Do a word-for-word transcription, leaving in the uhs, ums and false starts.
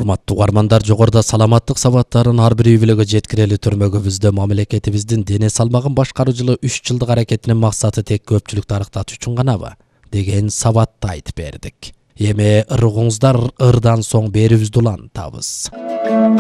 Урматтуу угармандар, жогоруда саламаттык сабаттарын ар бир үй-бүлөгө жеткирели төрмөгүбүздө мамлекетибиздин дене салмагын башкаруу үч жылдык аракетинин максаты тек көпчүлүктү арыктатуу үчүн ганабы деген сабатты айтып бердик. Эми ырыгыңыздар ырдан соң берүүбүздү улантабыз.